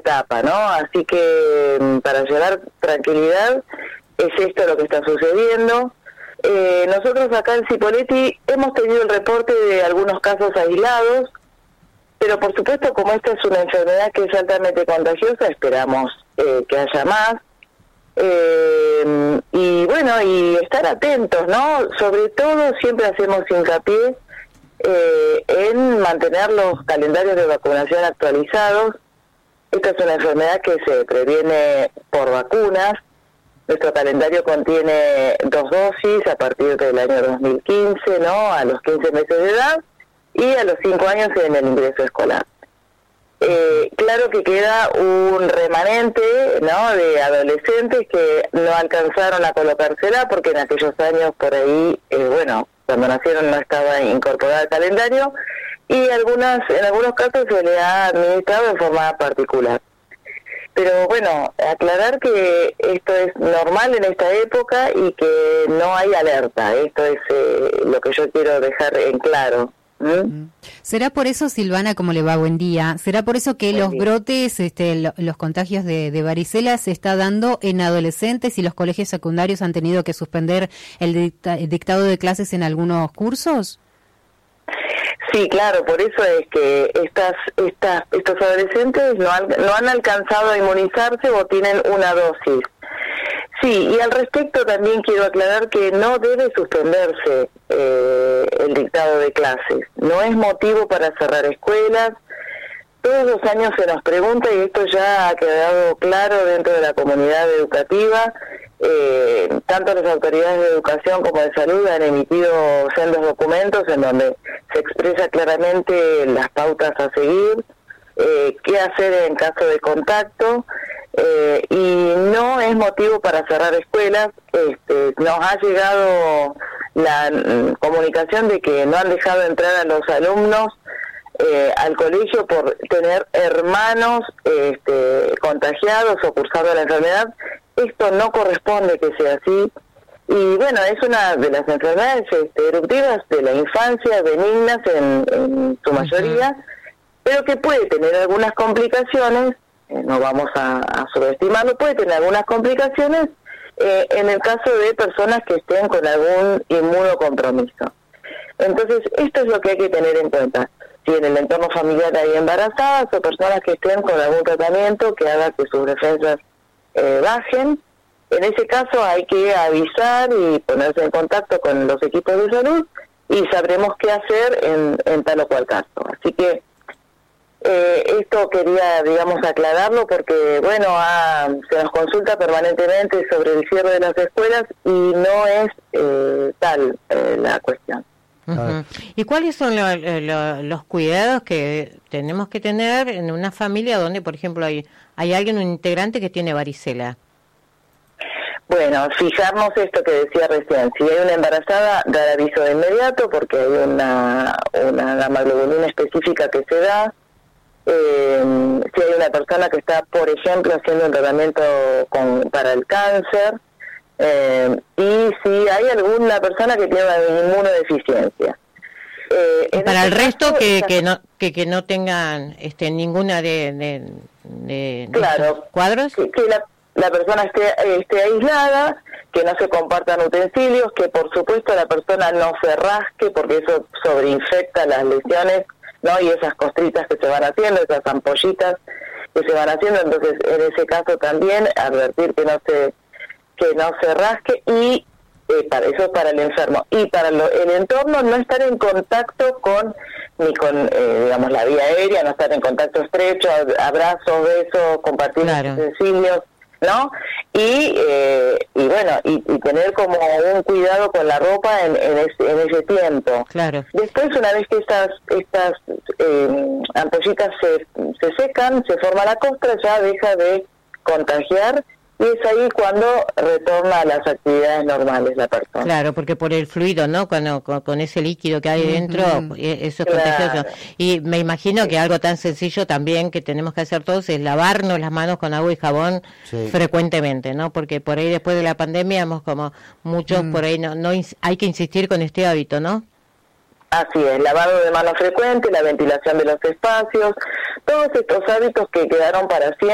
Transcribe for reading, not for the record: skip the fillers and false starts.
etapa, ¿no? Así que para llevar tranquilidad, es esto lo que está sucediendo. Nosotros acá en Cipolletti hemos tenido el reporte de algunos casos aislados, pero por supuesto, como esta es una enfermedad que es altamente contagiosa, esperamos que haya más. Y bueno, y estar atentos, ¿no? Sobre todo siempre hacemos hincapié en mantener los calendarios de vacunación actualizados. Esta es una enfermedad que se previene por vacunas. Nuestro calendario contiene 2 dosis a partir del año 2015, ¿no? A los 15 meses de edad y a los 5 años en el ingreso escolar. Claro que queda un remanente, ¿no?, de adolescentes que no alcanzaron a colocársela porque en aquellos años por ahí, cuando nacieron no estaba incorporada al calendario y en algunos casos se le ha administrado en forma particular. Pero bueno, aclarar que esto es normal en esta época y que no hay alerta. Esto es lo que yo quiero dejar en claro. ¿Será por eso, Silvana, cómo le va? Buen día. ¿Será por eso que los brotes, los contagios de varicela se está dando en adolescentes y los colegios secundarios han tenido que suspender el dictado de clases en algunos cursos? Sí, claro, por eso es que estos adolescentes no han alcanzado a inmunizarse o tienen una dosis. Sí, y al respecto también quiero aclarar que no debe suspenderse el dictado de clases. No es motivo para cerrar escuelas. Todos los años se nos pregunta, y esto ya ha quedado claro dentro de la comunidad educativa, tanto las autoridades de educación como de salud han emitido sendos documentos en donde se expresa claramente las pautas a seguir, qué hacer en caso de contacto, y no es motivo para cerrar escuelas. Nos ha llegado la comunicación de que no han dejado entrar a los alumnos al colegio por tener hermanos contagiados o cursando la enfermedad. Esto no corresponde que sea así. Y bueno, es una de las enfermedades eruptivas de la infancia, benignas en su mayoría, pero que puede tener algunas complicaciones, no vamos a subestimarlo, puede tener algunas complicaciones en el caso de personas que estén con algún inmunocompromiso. Entonces, esto es lo que hay que tener en cuenta. Si en el entorno familiar hay embarazadas o personas que estén con algún tratamiento que haga que sus defensas bajen, en ese caso hay que avisar y ponerse en contacto con los equipos de salud y sabremos qué hacer en tal o cual caso. Así que esto quería, aclararlo porque, se nos consulta permanentemente sobre el cierre de las escuelas y no es tal la cuestión. ¿Y cuáles son los cuidados que tenemos que tener en una familia donde, por ejemplo, hay alguien, un integrante que tiene varicela? Bueno, fijarnos esto que decía recién, si hay una embarazada, dar aviso de inmediato porque hay una gamma-globulina específica que se da. Si hay una persona que está, por ejemplo, haciendo un tratamiento para el cáncer, y si hay alguna persona que tiene una inmunodeficiencia. Para el resto que no tengan ninguna de claro, cuadros. Que la persona esté aislada, que no se compartan utensilios, que por supuesto la persona no se rasque porque eso sobreinfecta las lesiones, ¿no? Y esas costritas que se van haciendo, esas ampollitas que se van haciendo, entonces en ese caso también advertir que no se rasque y para eso es para el enfermo y para el entorno no estar en contacto ni con la vía aérea, no estar en contacto estrecho, abrazos, besos, compartir utensilios, ¿no? Y tener como un cuidado con la ropa en ese tiempo. Claro. Después, una vez que estas ampollitas se secan, se forma la costra, ya deja de contagiar y es ahí cuando retorna a las actividades normales la persona. Claro, porque por el fluido, ¿no? Con ese líquido que hay dentro, eso es contagioso. Y me imagino que algo tan sencillo también que tenemos que hacer todos es lavarnos las manos con agua y jabón frecuentemente, ¿no? Porque por ahí después de la pandemia, como muchos por ahí no hay que insistir con este hábito, ¿no? Así es, lavado de manos frecuente, la ventilación de los espacios, todos estos hábitos que quedaron para siempre.